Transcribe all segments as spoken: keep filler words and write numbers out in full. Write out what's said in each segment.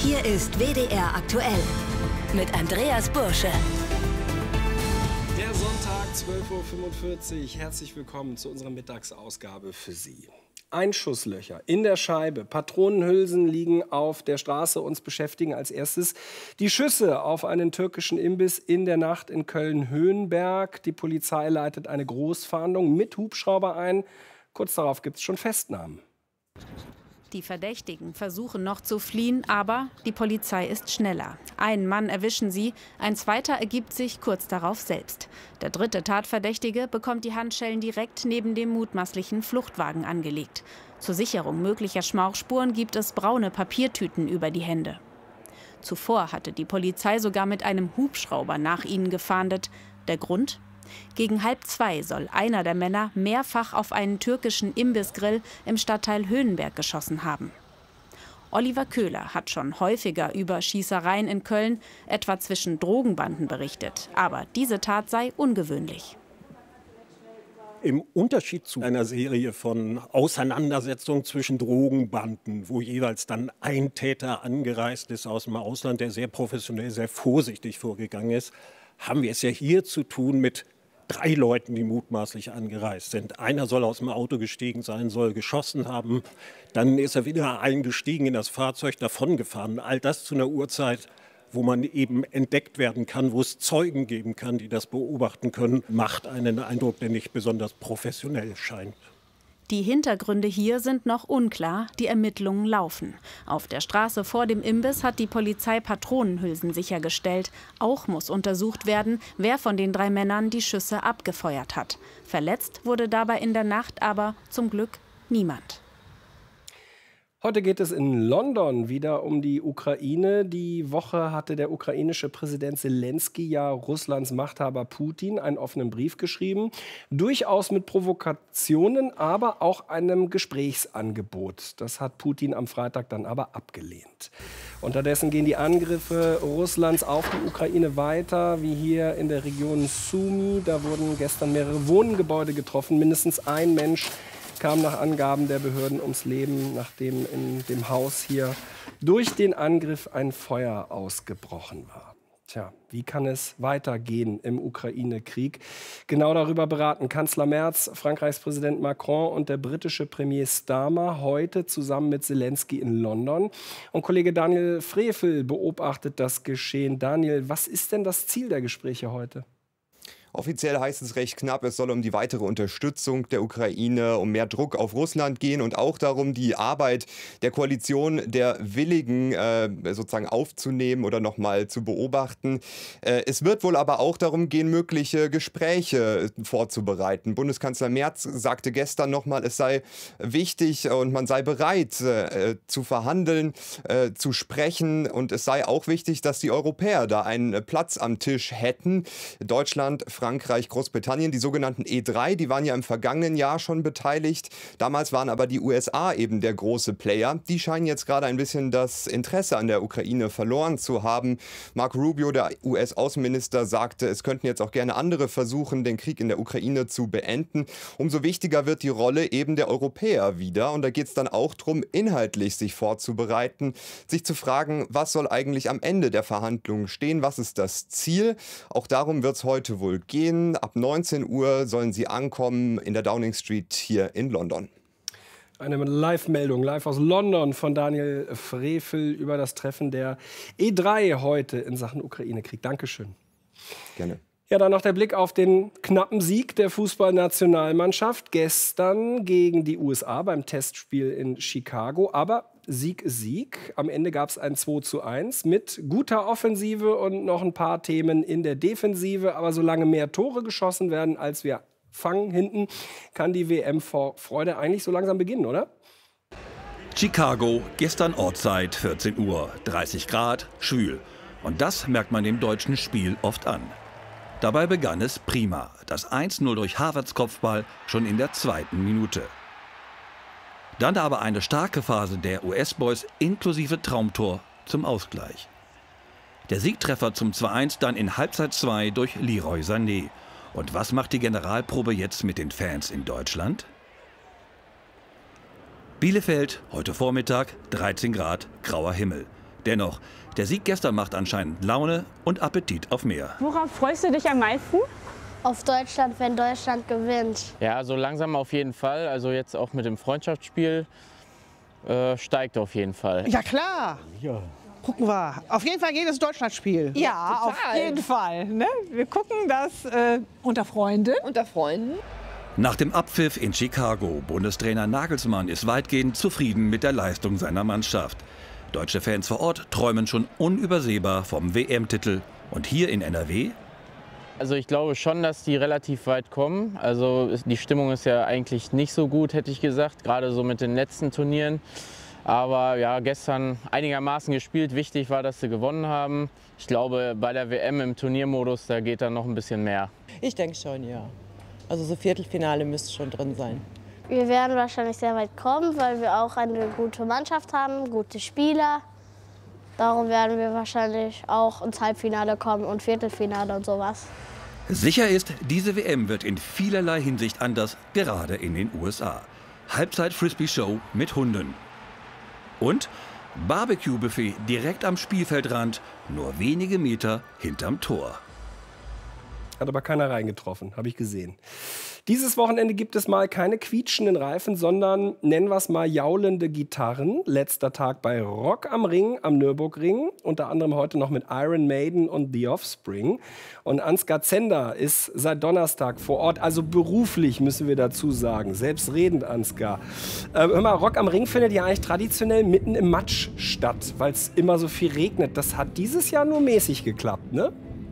Hier ist W D R aktuell mit Andreas Bursche. Der Sonntag, zwölf Uhr fünfundvierzig. Herzlich willkommen zu unserer Mittagsausgabe für Sie. Einschusslöcher in der Scheibe, Patronenhülsen liegen auf der Straße. Uns beschäftigen als erstes die Schüsse auf einen türkischen Imbiss in der Nacht in Köln-Höhenberg. Die Polizei leitet eine Großfahndung mit Hubschrauber ein. Kurz darauf gibt es schon Festnahmen. Die Verdächtigen versuchen noch zu fliehen, aber die Polizei ist schneller. Einen Mann erwischen sie, ein zweiter ergibt sich kurz darauf selbst. Der dritte Tatverdächtige bekommt die Handschellen direkt neben dem mutmaßlichen Fluchtwagen angelegt. Zur Sicherung möglicher Schmauchspuren gibt es braune Papiertüten über die Hände. Zuvor hatte die Polizei sogar mit einem Hubschrauber nach ihnen gefahndet. Der Grund? Gegen halb zwei soll einer der Männer mehrfach auf einen türkischen Imbissgrill im Stadtteil Höhenberg geschossen haben. Oliver Köhler hat schon häufiger über Schießereien in Köln, etwa zwischen Drogenbanden, berichtet. Aber diese Tat sei ungewöhnlich. Im Unterschied zu einer Serie von Auseinandersetzungen zwischen Drogenbanden, wo jeweils dann ein Täter angereist ist aus dem Ausland, der sehr professionell, sehr vorsichtig vorgegangen ist, haben wir es ja hier zu tun mit drei Leuten, die mutmaßlich angereist sind. Einer soll aus dem Auto gestiegen sein, soll geschossen haben. Dann ist er wieder eingestiegen in das Fahrzeug, davongefahren. All das zu einer Uhrzeit, wo man eben entdeckt werden kann, wo es Zeugen geben kann, die das beobachten können, macht einen Eindruck, der nicht besonders professionell scheint. Die Hintergründe hier sind noch unklar, die Ermittlungen laufen. Auf der Straße vor dem Imbiss hat die Polizei Patronenhülsen sichergestellt. Auch muss untersucht werden, wer von den drei Männern die Schüsse abgefeuert hat. Verletzt wurde dabei in der Nacht aber zum Glück niemand. Heute geht es in London wieder um die Ukraine. Die Woche hatte der ukrainische Präsident Selenskyj ja Russlands Machthaber Putin einen offenen Brief geschrieben. Durchaus mit Provokationen, aber auch einem Gesprächsangebot. Das hat Putin am Freitag dann aber abgelehnt. Unterdessen gehen die Angriffe Russlands auf die Ukraine weiter, wie hier in der Region Sumy. Da wurden gestern mehrere Wohngebäude getroffen. Mindestens ein Mensch kam nach Angaben der Behörden ums Leben, nachdem in dem Haus hier durch den Angriff ein Feuer ausgebrochen war. Tja, wie kann es weitergehen im Ukraine-Krieg? Genau darüber beraten Kanzler Merz, Frankreichs Präsident Macron und der britische Premier Starmer heute zusammen mit Selenskyj in London. Und Kollege Daniel Frevel beobachtet das Geschehen. Daniel, was ist denn das Ziel der Gespräche heute? Offiziell heißt es recht knapp, es soll um die weitere Unterstützung der Ukraine, um mehr Druck auf Russland gehen und auch darum, die Arbeit der Koalition der Willigen äh, sozusagen aufzunehmen oder nochmal zu beobachten. Äh, es wird wohl aber auch darum gehen, mögliche Gespräche vorzubereiten. Bundeskanzler Merz sagte gestern nochmal, es sei wichtig und man sei bereit äh, zu verhandeln, äh, zu sprechen und es sei auch wichtig, dass die Europäer da einen Platz am Tisch hätten. Deutschland, Frankreich, Großbritannien, die sogenannten E drei, die waren ja im vergangenen Jahr schon beteiligt. Damals waren aber die U S A eben der große Player. Die scheinen jetzt gerade ein bisschen das Interesse an der Ukraine verloren zu haben. Marco Rubio, der U S-Außenminister, sagte, es könnten jetzt auch gerne andere versuchen, den Krieg in der Ukraine zu beenden. Umso wichtiger wird die Rolle eben der Europäer wieder. Und da geht es dann auch darum, inhaltlich sich vorzubereiten, sich zu fragen, was soll eigentlich am Ende der Verhandlungen stehen, was ist das Ziel? Auch darum wird es heute wohl gehen. Ab neunzehn Uhr sollen sie ankommen in der Downing Street hier in London. Eine Live-Meldung, live aus London von Daniel Frevel über das Treffen der E drei heute in Sachen Ukraine-Krieg. Dankeschön. Gerne. Ja, dann noch der Blick auf den knappen Sieg der Fußballnationalmannschaft gestern gegen die U S A beim Testspiel in Chicago. Aber Sieg ist Sieg. Am Ende gab es ein zwei zu eins mit guter Offensive und noch ein paar Themen in der Defensive. Aber solange mehr Tore geschossen werden, als wir fangen hinten, kann die W M vor Freude eigentlich so langsam beginnen, oder? Chicago, gestern Ortszeit, vierzehn Uhr, dreißig Grad, schwül. Und das merkt man dem deutschen Spiel oft an. Dabei begann es prima. Das eins null durch Havertz Kopfball schon in der zweiten Minute. Dann aber eine starke Phase der U S-Boys inklusive Traumtor zum Ausgleich. Der Siegtreffer zum zwei eins dann in Halbzeit zwei durch Leroy Sané. Und was macht die Generalprobe jetzt mit den Fans in Deutschland? Bielefeld, heute Vormittag, dreizehn Grad, grauer Himmel. Dennoch, der Sieg gestern macht anscheinend Laune und Appetit auf mehr. Worauf freust du dich am meisten? Auf Deutschland, wenn Deutschland gewinnt. Ja, so langsam auf jeden Fall. Also jetzt auch mit dem Freundschaftsspiel äh, steigt auf jeden Fall. Ja klar. Ja. Gucken wir. Auf jeden Fall jedes Deutschlandspiel. Ja, ja auf jeden Fall. Ne? Wir gucken das äh, unter Freunden. Unter Freunden. Nach dem Abpfiff in Chicago, Bundestrainer Nagelsmann ist weitgehend zufrieden mit der Leistung seiner Mannschaft. Deutsche Fans vor Ort träumen schon unübersehbar vom W M-Titel. Und hier in N R W? Also ich glaube schon, dass die relativ weit kommen. Also die Stimmung ist ja eigentlich nicht so gut, hätte ich gesagt, gerade so mit den letzten Turnieren. Aber ja, gestern einigermaßen gespielt. Wichtig war, dass sie gewonnen haben. Ich glaube, bei der W M im Turniermodus, da geht dann noch ein bisschen mehr. Ich denke schon, ja. Also so Viertelfinale müsste schon drin sein. Wir werden wahrscheinlich sehr weit kommen, weil wir auch eine gute Mannschaft haben, gute Spieler. Darum werden wir wahrscheinlich auch ins Halbfinale kommen und Viertelfinale und sowas. Sicher ist, diese W M wird in vielerlei Hinsicht anders, gerade in den U S A. Halbzeit-Frisbee-Show mit Hunden. Und Barbecue-Buffet direkt am Spielfeldrand, nur wenige Meter hinterm Tor. Hat aber keiner reingetroffen, habe ich gesehen. Dieses Wochenende gibt es mal keine quietschenden Reifen, sondern, nennen wir es mal, jaulende Gitarren. Letzter Tag bei Rock am Ring, am Nürburgring. Unter anderem heute noch mit Iron Maiden und The Offspring. Und Ansgar Zender ist seit Donnerstag vor Ort, also beruflich, müssen wir dazu sagen. Selbstredend, Ansgar. Äh, hör mal, Rock am Ring findet ja eigentlich traditionell mitten im Matsch statt, weil es immer so viel regnet. Das hat dieses Jahr nur mäßig geklappt, ne?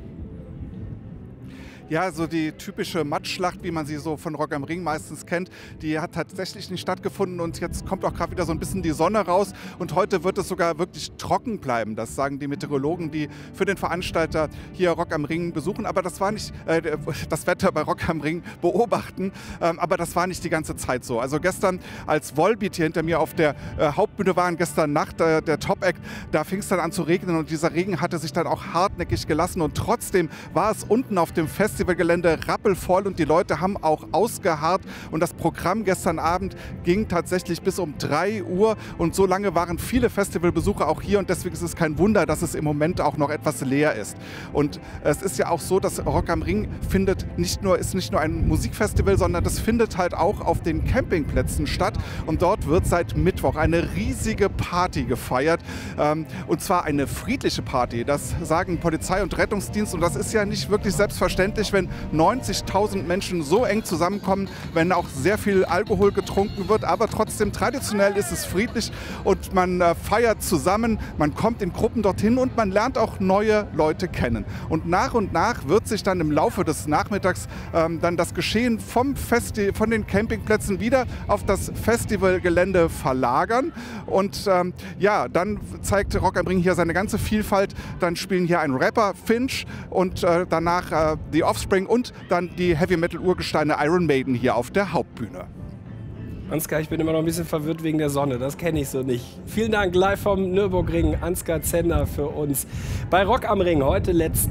Ja, so die typische Matschschlacht, wie man sie so von Rock am Ring meistens kennt, die hat tatsächlich nicht stattgefunden und jetzt kommt auch gerade wieder so ein bisschen die Sonne raus und heute wird es sogar wirklich trocken bleiben. Das sagen die Meteorologen, die für den Veranstalter hier Rock am Ring besuchen. Aber das war nicht äh, das Wetter bei Rock am Ring beobachten, ähm, aber das war nicht die ganze Zeit so. Also gestern, als Volbeat hier hinter mir auf der äh, Hauptbühne waren, gestern Nacht äh, der Top-Act, da fing es dann an zu regnen und dieser Regen hatte sich dann auch hartnäckig gelassen und trotzdem war es unten auf dem Festival Festivalgelände rappelvoll und die Leute haben auch ausgeharrt und das Programm gestern Abend ging tatsächlich bis um drei Uhr und so lange waren viele Festivalbesucher auch hier und deswegen ist es kein Wunder, dass es im Moment auch noch etwas leer ist. Und es ist ja auch so, dass Rock am Ring findet nicht nur, ist nicht nur ein Musikfestival, sondern das findet halt auch auf den Campingplätzen statt und dort wird seit Mittwoch eine riesige Party gefeiert ähm, und zwar eine friedliche Party, das sagen Polizei und Rettungsdienst und das ist ja nicht wirklich selbstverständlich, wenn neunzigtausend Menschen so eng zusammenkommen, wenn auch sehr viel Alkohol getrunken wird, aber trotzdem traditionell ist es friedlich und man äh, feiert zusammen, man kommt in Gruppen dorthin und man lernt auch neue Leute kennen. Und nach und nach wird sich dann im Laufe des Nachmittags ähm, dann das Geschehen vom Festi- von den Campingplätzen wieder auf das Festivalgelände verlagern und ähm, ja, dann zeigt Rock am Ring hier seine ganze Vielfalt, dann spielen hier ein Rapper, Finch und äh, danach äh, The Offspring und dann die Heavy-Metal-Urgesteine Iron Maiden hier auf der Hauptbühne. Ansgar, ich bin immer noch ein bisschen verwirrt wegen der Sonne, das kenne ich so nicht. Vielen Dank live vom Nürburgring, Ansgar Zender für uns. Bei Rock am Ring heute letzten